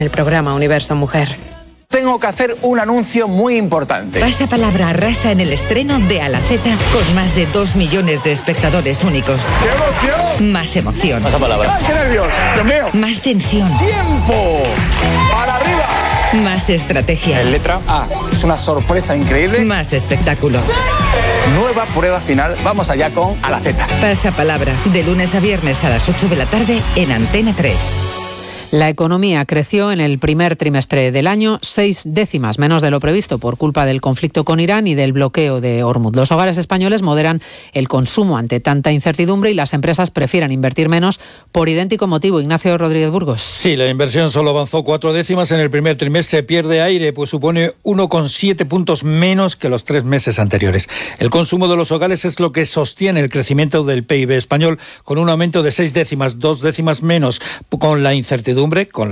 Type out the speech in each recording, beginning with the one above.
El programa Universo Mujer. Tengo que hacer un anuncio muy importante. Pasapalabra arrasa en el estreno de A la Z con más de 2 millones de espectadores únicos. ¡Qué emoción! Más emoción. Pasapalabra. ¡Ay, qué nervios! ¡Dios mío! Más tensión. ¡Tiempo! ¡Para arriba! Más estrategia. En letra A. Es una sorpresa increíble. Más espectáculo. ¡Sí! Nueva prueba final. Vamos allá con A la Z. Pasapalabra. De lunes a viernes a las 8 de la tarde en Antena 3. La economía creció en el primer trimestre del año 6 décimas menos de lo previsto por culpa del conflicto con Irán y del bloqueo de Hormuz. Los hogares españoles moderan el consumo ante tanta incertidumbre y las empresas prefieren invertir menos por idéntico motivo. Ignacio Rodríguez Burgos. Sí, la inversión solo avanzó 4 décimas en el primer trimestre, pierde aire, pues supone 1,7 puntos menos que los 3 meses anteriores. El consumo de los hogares es lo que sostiene el crecimiento del PIB español, con un aumento de 6 décimas, 2 décimas menos, con la incertidumbre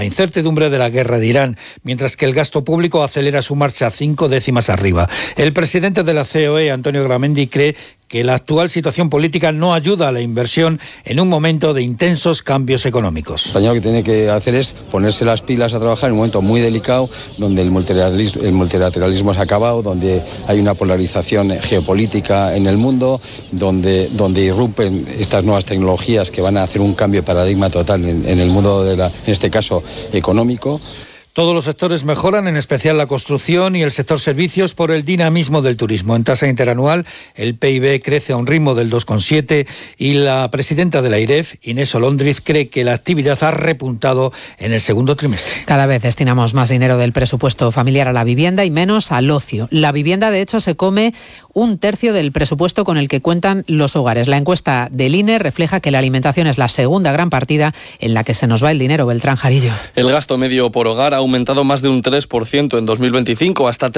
de la guerra de Irán, mientras que el gasto público acelera su marcha 5 décimas arriba. El presidente de la COE, Antonio Gramendi, cree que la actual situación política no ayuda a la inversión en un momento de intensos cambios económicos. España lo que tiene que hacer es ponerse las pilas a trabajar en un momento muy delicado, donde el multilateralismo se ha acabado, donde hay una polarización geopolítica en el mundo, donde irrumpen estas nuevas tecnologías que van a hacer un cambio de paradigma total en el mundo en este caso económico. Todos los sectores mejoran, en especial la construcción y el sector servicios, por el dinamismo del turismo. En tasa interanual, el PIB crece a un ritmo del 2,7 y la presidenta de la AIREF, Inés Olóndriz, cree que la actividad ha repuntado en el segundo trimestre. Cada vez destinamos más dinero del presupuesto familiar a la vivienda y menos al ocio. La vivienda, de hecho, se come 1/3 del presupuesto con el que cuentan los hogares. La encuesta del INE refleja que la alimentación es la segunda gran partida en la que se nos va el dinero. Beltrán Jarillo. El gasto medio por hogar ha aumentado más de un 3% en 2025, hasta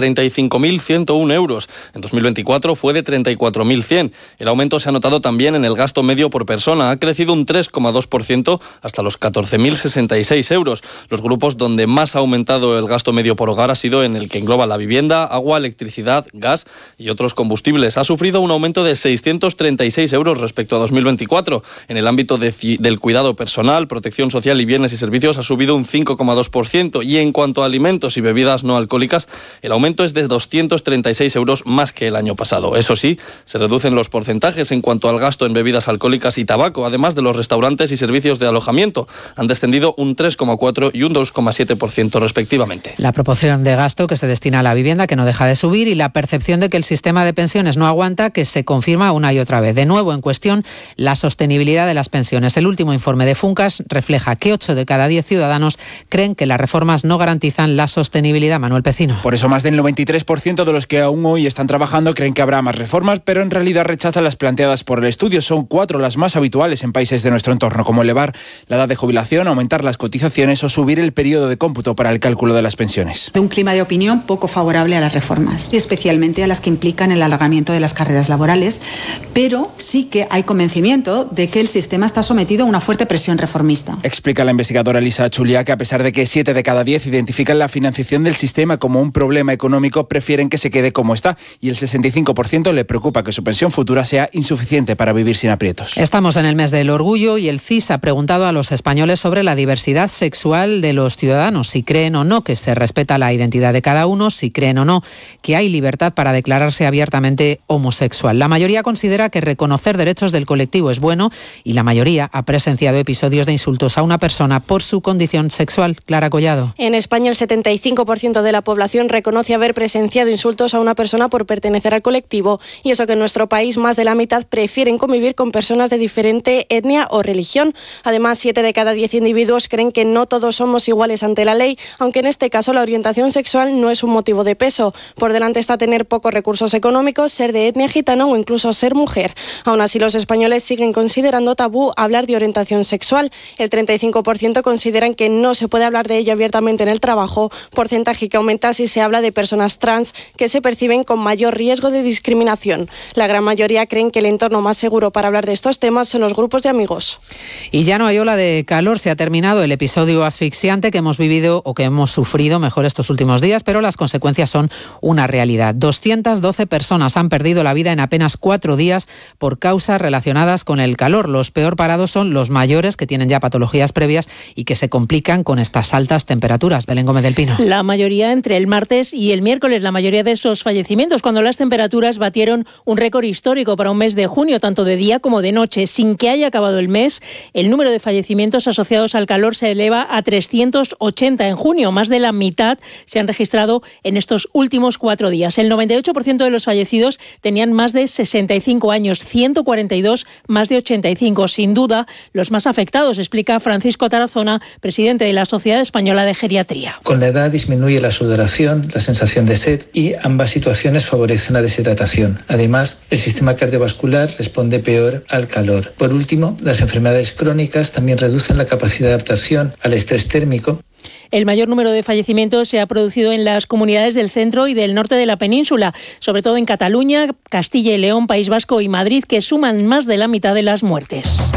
35.101 euros. En 2024 fue de 34.100. El aumento se ha notado también en el gasto medio por persona. Ha crecido un 3,2% hasta los 14.066 euros. Los grupos donde más ha aumentado el gasto medio por hogar ha sido en el que engloba la vivienda, agua, electricidad, gas y otros combustibles. Ha sufrido un aumento de 636 euros respecto a 2024. En el ámbito del cuidado personal, protección social y bienes y servicios ha subido un 5,2%. Y en cuanto a alimentos y bebidas no alcohólicas, el aumento es de 236 euros más que el año pasado. Eso sí, se reducen los porcentajes en cuanto al gasto en bebidas alcohólicas y tabaco, además de los restaurantes y servicios de alojamiento. Han descendido un 3,4% y un 2,7% respectivamente. La proporción de gasto que se destina a la vivienda, que no deja de subir, y la percepción de que el sistema de pensiones no aguanta, que se confirma una y otra vez. De nuevo en cuestión la sostenibilidad de las pensiones. El último informe de Funcas refleja que 8 de cada 10 ciudadanos creen que las reformas no garantizan la sostenibilidad. Manuel Pecino. Por eso más del 93% de los que aún hoy están trabajando creen que habrá más reformas, pero en realidad rechazan las planteadas por el estudio. Son 4 las más habituales en países de nuestro entorno, como elevar la edad de jubilación, aumentar las cotizaciones o subir el periodo de cómputo para el cálculo de las pensiones. De un clima de opinión poco favorable a las reformas, especialmente a las que implican el alargamiento de las carreras laborales, pero sí que hay convencimiento de que el sistema está sometido a una fuerte presión reformista. Explica la investigadora Elisa Chulia que a pesar de que 7 de cada 10 identifican la financiación del sistema como un problema económico, prefieren que se quede como está, y el 65% le preocupa que su pensión futura sea insuficiente para vivir sin aprietos. Estamos en el mes del orgullo y el CIS ha preguntado a los españoles sobre la diversidad sexual de los ciudadanos, si creen o no que se respeta la identidad de cada uno, si creen o no que hay libertad para declararse abiertamente homosexual. La mayoría considera que reconocer derechos del colectivo es bueno y la mayoría ha presenciado episodios de insultos a una persona por su condición sexual. Clara Collado. En España el 75% de la población reconoce haber presenciado insultos a una persona por pertenecer al colectivo, y eso que en nuestro país más de la mitad prefieren convivir con personas de diferente etnia o religión. Además, 7 de cada 10 individuos creen que no todos somos iguales ante la ley, aunque en este caso la orientación sexual no es un motivo de peso. Por delante está tener pocos recursos económicos, ser de etnia gitana o incluso ser mujer. Aún así, los españoles siguen considerando tabú hablar de orientación sexual. El 35% consideran que no se puede hablar de ello abiertamente en el trabajo, porcentaje que aumenta si se habla de personas trans que se perciben con mayor riesgo de discriminación. La gran mayoría creen que el entorno más seguro para hablar de estos temas son los grupos de amigos. Y ya no hay ola de calor, se ha terminado el episodio asfixiante que hemos vivido o que hemos sufrido mejor estos últimos días, pero las consecuencias son una realidad. 212 personas personas han perdido la vida en apenas 4 días por causas relacionadas con el calor. Los peor parados son los mayores, que tienen ya patologías previas y que se complican con estas altas temperaturas. Belén Gómez del Pino. La mayoría entre el martes y el miércoles, la mayoría de esos fallecimientos cuando las temperaturas batieron un récord histórico para un mes de junio, tanto de día como de noche. Sin que haya acabado el mes, el número de fallecimientos asociados al calor se eleva a 380 en junio. Más de la mitad se han registrado en estos últimos 4 días. El 98% de los fallecidos tenían más de 65 años, 142 más de 85. Sin duda, los más afectados, explica Francisco Tarazona, presidente de la Sociedad Española de Geriatría. Con la edad disminuye la sudoración, la sensación de sed y ambas situaciones favorecen la deshidratación. Además, el sistema cardiovascular responde peor al calor. Por último, las enfermedades crónicas también reducen la capacidad de adaptación al estrés térmico. El mayor número de fallecimientos se ha producido en las comunidades del centro y del norte de la península, sobre todo en Cataluña, Castilla y León, País Vasco y Madrid, que suman más de la mitad de las muertes.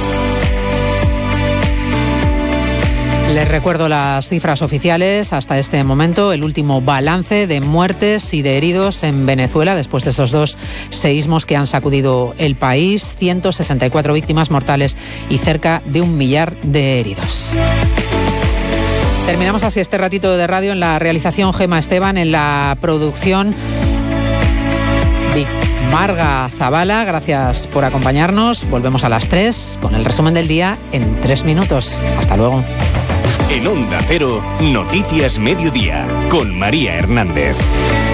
Les recuerdo las cifras oficiales hasta este momento, el último balance de muertes y de heridos en Venezuela después de esos 2 seísmos que han sacudido el país, 164 víctimas mortales y cerca de 1 millar de heridos. Terminamos así este ratito de radio. En la realización Gema Esteban, en la producción Marga Zavala. Gracias por acompañarnos. Volvemos a las 3 con el resumen del día en 3 minutos. Hasta luego. En Onda Cero, Noticias Mediodía, con María Hernández.